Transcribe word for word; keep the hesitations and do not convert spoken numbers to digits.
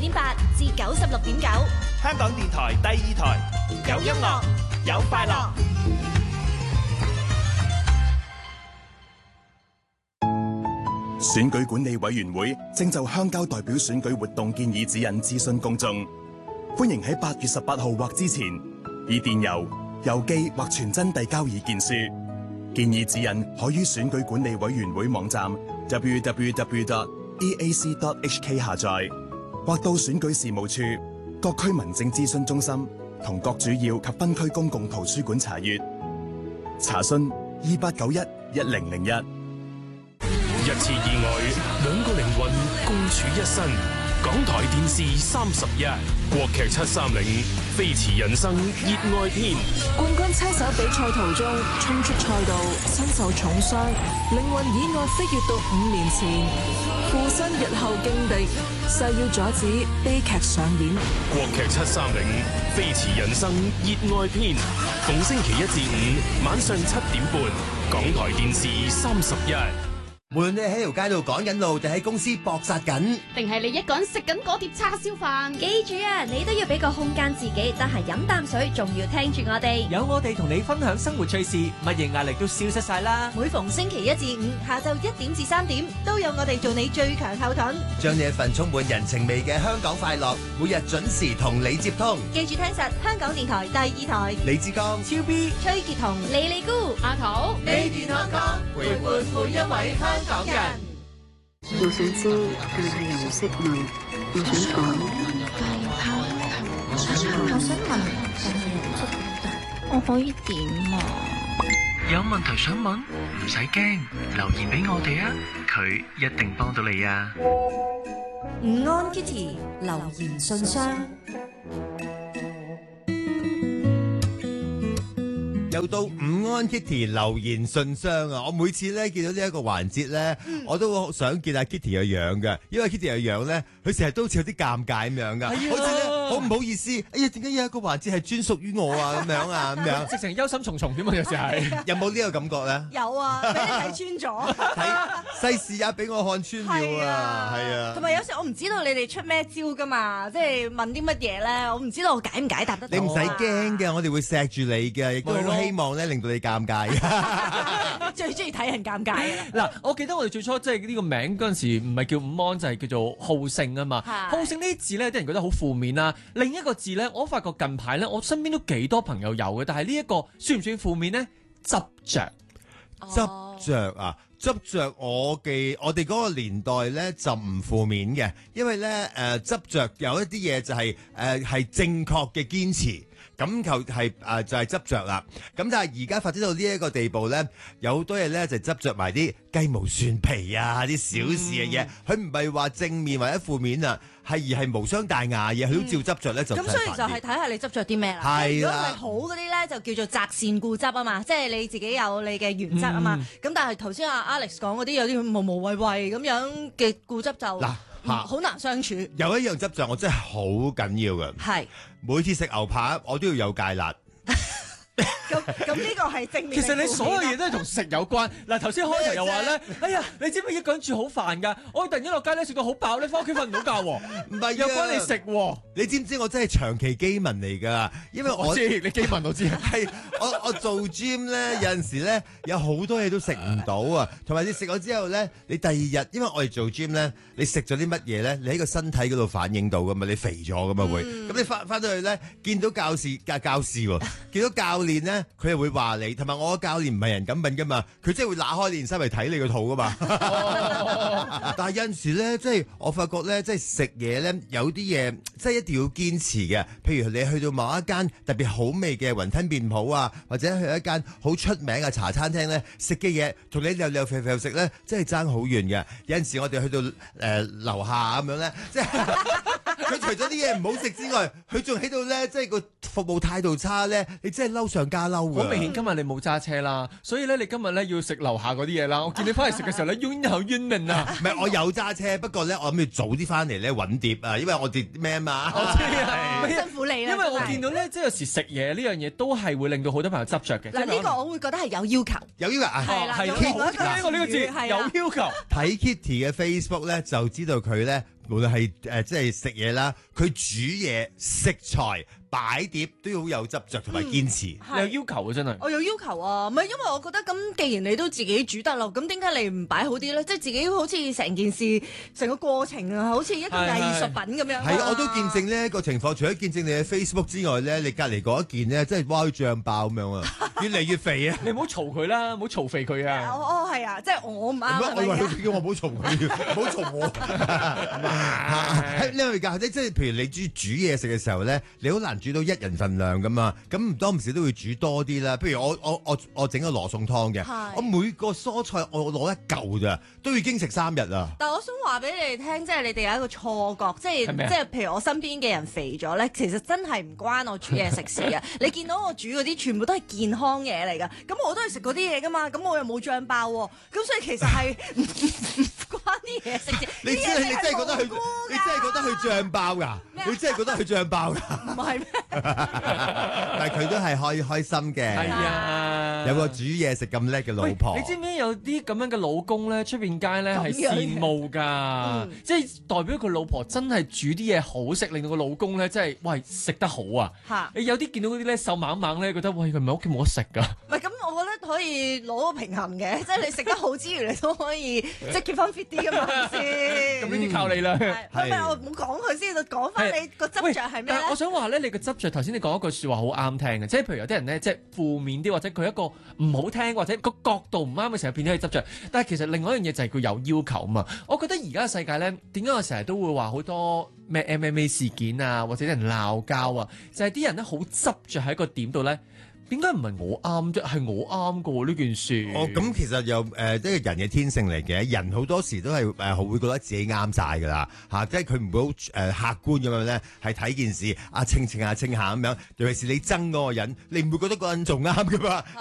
點八至九十六點九， 香港電台第二台，有音樂，有快樂。 選舉管理委員會正就鄉郊代表選舉活動建議指引諮詢公眾，歡迎喺八月十八號或之前以電郵、郵寄或傳真遞交意見書。建議指引可於選舉管理委員會網站 double-u double-u double-u dot e a c dot h k 下載，或到選舉事務處、各區民政諮詢中心同各主要及分區公共圖書館查閱。查詢二八九一一零零一。 一次意外，兩個靈魂共處一身。港台電視三十一，國劇七三零，飛馳人生熱愛篇。 冠軍車手比賽途中衝出賽道，身受重傷，靈魂意外飛越到五年前，附身日後勁敵，誓要阻止悲劇上演。 國劇七三零，飛馳人生熱愛篇，逢星期一至五晚上七點半，港台電視三十一。 無論你喺條街度趕緊路，定喺公司搏殺緊， 定係你一個人食緊嗰碟叉燒飯， 記住啊，你都要俾個空間自己，得閒飲啖水，仲要聽住我哋。 有我哋同你分享生活趣事，乜嘢壓力都消失晒啦。 每逢星期一至五下晝一點至三點，都有我哋做你最強後盾， 將呢一份充滿人情味嘅香港快樂，每日準時同你接通。 記住聽實香港電台第二台， 李志剛、 超 B、 崔潔彤、李利姑、 阿桃， 你健康康，陪伴每一位香港人。 我想知，但係又唔識問。我想講， 我想問，但係又唔識答。我可以點啊？ 有問題想問，唔使驚，留言俾我哋啊，佢一定幫到你啊。 午安 Kitty 留言信箱。 又到午安 Kitty 留言信箱啊！我每次咧見到呢一個環節咧，嗯、我都想見下 Kitty 嘅樣嘅，因為 Kitty 嘅樣咧，佢成日都好似有啲尷尬咁樣噶，好似咧好唔好意思，哎呀，點解有一個環節係專屬於我啊？咁樣啊，咁樣， 直情憂心忡忡點啊！有時係有冇呢個感覺咧？ 有啊，俾你睇穿咗， 睇世事也俾我看穿了啊！係啊， 同埋有，有時我唔知道你哋出咩招噶嘛，即係問啲乜嘢咧，我唔知道我解唔解答得到。 你唔使驚嘅，我哋會錫住你嘅，亦都好希望咧令到你尷尬。 最中意睇人尷尬嘅。 嗱，我記得我哋最初即係呢個名嗰陣時，唔係叫午安，就係叫做好勝啊嘛。好勝呢啲字咧，啲人覺得好負面啦。另一個字咧，我發覺近排咧，我身邊都幾多朋友有嘅，但係呢一個算唔算負面咧？執着， 執着啊！執着我嘅我哋嗰個年代咧就唔負面嘅，因為咧誒、呃、執着有一啲嘢就係誒係正確嘅堅持。咁就係、是、誒、呃、就係、是、執着啦，咁但係而家發展到呢一個地步咧，有好多嘢咧就執着埋啲雞毛蒜皮啊，啲小事嘅嘢，佢唔係話正面或者負面啊，係而係無傷大雅嘅嘢，佢都照執着咧就。咁所以就係睇下你執着啲咩啦。 係啦，如果係好嗰啲咧，就叫做擇善固執啊嘛，即係你自己有你嘅原則啊嘛。咁、嗯、但係頭先阿 Alex 講嗰啲有啲無無謂謂咁樣嘅固執就嗱。好難相處。 有一樣執着我真係好緊要嘅，係每次食牛扒我都要有芥辣。 咁咁呢個係正面。 其實你所有嘢都係同食有關。嗱，頭先開頭又話咧，哎呀，你知唔知一個人住好煩㗎？我突然間落街咧食到好飽咧，翻屋企瞓唔到覺喎。唔係又關你食喎？你知唔知我真係長期饑民嚟㗎？因為我，我知你饑民我知係我我做 gym 咧，有陣時咧有好多嘢都食唔到啊。同埋你食咗之後咧，你第二日因為我哋做 gym 咧，你食咗啲乜嘢咧？你喺個身體嗰度反映到㗎嘛？你肥咗㗎嘛會？咁、嗯、你翻翻到去咧，見到教士教教士喎，見到教練咧。佢又會話你，同埋我個教練唔係人咁品噶嘛，佢即係會揦開件衫嚟睇你個肚噶嘛。但係有陣時咧，即係我發覺咧，即係食嘢咧，有啲嘢即係一定要堅持嘅。譬如你去到某一間特別好味嘅雲吞麵鋪啊，或者去一間好出名嘅茶餐廳咧，食嘅嘢同你溜溜肥肥食咧，真係爭好遠嘅。有陣時我哋去到誒、呃、樓下咁樣咧，即係佢除咗啲嘢唔好食之外，佢仲喺度咧，即係個服務態度差咧，你真係嬲上加嬲㗎。好明顯今日你冇揸車啦，所以咧你今日咧要食樓下嗰啲嘢啦。我見你翻嚟食嘅時候咧，冤口冤命啊！唔係我有揸車，不過咧我諗住早啲翻嚟咧揾碟啊，因為我哋咩啊嘛。我知啊，辛苦你啦。因為我見到咧，即係有時食嘢呢樣嘢都係會令到好多朋友執着嘅。嗱，呢個我會覺得係有要求，有要求啊，係啦，係呢個呢個字有要求。睇 Kitty 嘅 Facebook 咧，就知道佢咧無論係誒即係食嘢啦，佢煮嘢食材。擺碟都要好有執着同埋堅持， 嗯、有要求啊！真係， 我有要求啊！唔係因為我覺得咁，既然你都自己煮得咯，咁點解你唔擺好啲咧？即係自己好似成件事成個過程啊，好似一個藝術品咁樣。 係啊，我都見證呢個情況。除咗見證你嘅 Facebook 之外咧，你隔離嗰一件咧，真係哇脹爆咁樣啊，越嚟越肥啊！ 你唔好嘈佢啦，唔好嘈肥佢啊！ 哦，係啊，即係我唔啱。 我以為佢叫我唔好嘈佢，唔好嘈我。喺呢個架，即係譬如你煮煮嘢食嘅時候咧，你好難煮到一人份量噶嘛，咁唔多唔少都會煮多啲啦。譬如我我我我整個羅宋湯嘅，我每個蔬菜我攞一嚿咋，都已經食三日啦。 但係我想話俾你哋聽，即係你哋有一個錯覺，即係即係譬如我身邊嘅人肥咗咧，其實真係唔關我煮嘢食事嘅。你見到我煮嗰啲全部都係健康嘢嚟㗎，咁我都係食嗰啲嘢㗎嘛，咁我又冇脹爆喎，咁所以其實係唔關啲嘢食事。 你真係你真係覺得佢，你真係覺得佢脹爆㗎？你真係覺得佢脹爆㗎？ 唔係咩？ 但係佢都係開開心嘅， 係啊， 有個煮嘢食咁叻嘅老婆。 你知唔知有啲咁樣嘅老公咧，出邊街咧係羨慕㗎，嗯、即係代表佢老婆真係煮啲嘢好食，令到個老公咧真係喂食得好啊！嚇，你有啲見到嗰啲咧瘦猛猛咧，覺得喂佢唔係屋企冇得食㗎。 唔係咁，我覺得可以攞個平衡嘅，即係你食得好之餘，你都可以即係結翻 fit 啲㗎嘛先。 咁呢啲靠你啦。 係咪我唔好講佢先，就講翻你個執着係咩咧？ 我想話咧，你個執着頭先你講一句説話好啱聽嘅，即係譬如有啲人咧，即係負面啲，或者佢一個唔好聽，或者個角度唔啱嘅時候，變咗佢執着。但係其實另外一樣嘢就係佢有要求啊嘛。我覺得而家嘅世界咧，點解我成日都會話好多咩 M M A 事件啊，或者啲人鬧交啊，就係啲人咧好執着喺個點度咧。點解唔係我啱啫？係我啱過呢件事。 哦，咁其實又誒，即係人嘅天性嚟嘅。人好多時都係誒，會覺得自己啱晒㗎啦嚇，即係佢唔會好誒客觀咁樣咧，係睇件事啊，稱稱下稱下咁樣。尤其是你憎嗰個人，你唔會覺得嗰個人仲啱㗎嘛。